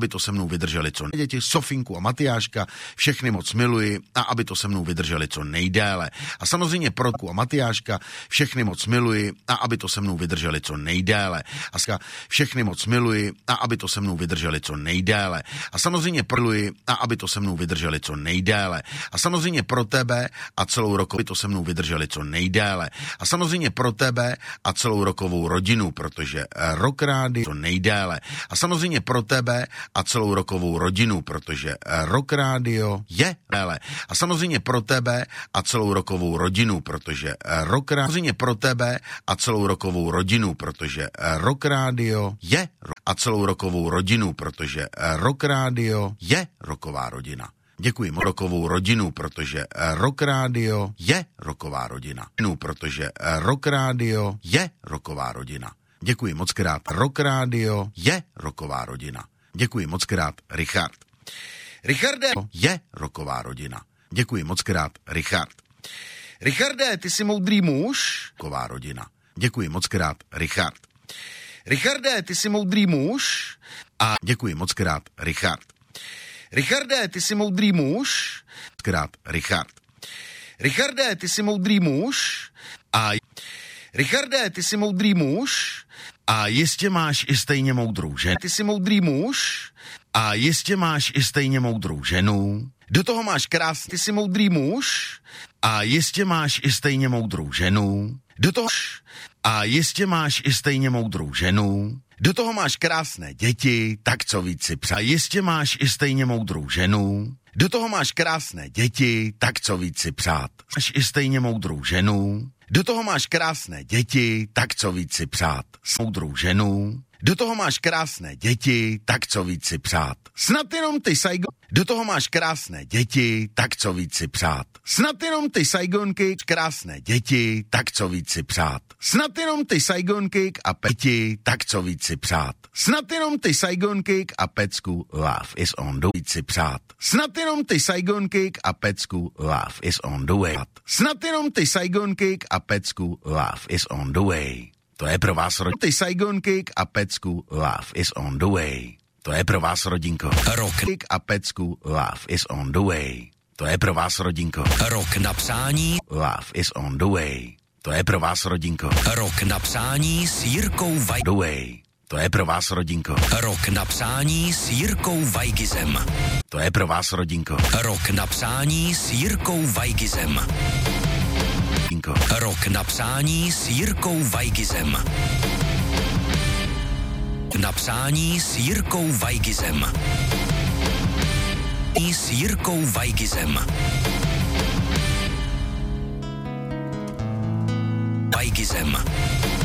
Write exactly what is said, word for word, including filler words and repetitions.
aby to se mnou vydrželi co děti, Sofinku a Matyáška, všechny moc miluji a aby to se mnou vydrželi co nejdéle. A samozřejmě pro a Matyáška, všechny moc miluji a aby to se mnou vydrželi co nejdéle. A všechny moc miluji a aby to se mnou vydrželi co nejdéle. A samozřejmě miluji a aby to se mnou vydrželi co nejdéle. A samozřejmě pro tebe a celou rokovou, aby to se mnou vydrželi co nejdéle. A samozřejmě pro tebe a celou rokovou rodinu, protože Rock Rádio co nejdéle. A samozřejmě pro tebe a celou rokovou rodinu, protože Rock Rádio je déle. A samozřejmě pro tebe a celou rokovou rodinu, protože Rock Rádio, samozřejmě pro tebe a celou rokovou rodinu, protože Rock Rádio je a celou rokovou rodinu, protože Rock Rádio je roková rodina. Děkuji moc rokovou rodinu, protože Rock Rádio je roková rodina. Protože Rock Rádio je roková rodina. Děkuji moc krát. Rock Rádio je roková rodina. Děkuji moc krát. Richard. Richarde je roková rodina. Děkuji moc krát. Richard. Richarde, ty jsi moudrý muž. Roková rodina. Děkuji moc krát. Richard. Richarde, ty jsi moudrý muž. A děkuji moc krát. Richard. Richarde, ty jsi moudrý muž. Krát. Richard. Richarde, ty jsi moudrý muž. A Richarde, ty jsi moudrý muž. A jistě máš i stejně moudrou ženu. Ty jsi moudrý muž. A jistě máš i stejně moudrou ženu. Do toho máš krásný. Ty jsi moudrý muž. A jistě máš i stejně moudrou ženu. Do toho a jistě máš i stejně moudrou ženu. Do toho máš krásné děti, tak co víc si přát. Jistě máš i stejně moudrou ženu. Do toho máš krásné děti, tak co víc si přát. Máš i stejně moudrou ženu. Do toho máš krásné děti, tak co víc si přát. S moudrou ženu. Do toho máš krásné děti, tak co víc si přát. Snad jenom ty Saigon. Do toho máš krásné děti, tak co víc si přát. Snad jenom ty Saigonky, krásné děti, tak co víc si přát. Snad jenom ty Saigonky a peti, tak co víc si přát. Snad jenom ty Saigonky a pecku, love is on the way. Si přát. Snad jenom ty Saigonky a pecku, love is on the way. Snad jenom ty Saigonky a pecku, love is on the way. To je pro vás rodinko. Ty Saigonky a pecku, love is on the way. To je pro vás rodinko. Rock a pecku, love is on the way. To je pro vás rodinko. Rok na přání, love is on the way. To je pro vás rodinko. Rok na přání s Jirkou Vajgizem. To je pro vás rodinko. Rok na přání s Jirkou Vajgizem. To je pro vás rodinko. Rok na přání s Jirkou Vajgizem. Rok na přání s Jirkou Vajgizem. Na přání s Jirkou Vajgizem. S Jirkou Vajgizem. Vajgizem.